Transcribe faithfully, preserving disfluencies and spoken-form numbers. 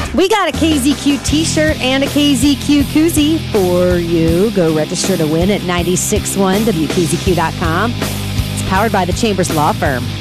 We got a K Z Q t-shirt and a K Z Q koozie for you. Go register to win at nine six one W K Z Q dot com. It's powered by the Chambers Law Firm.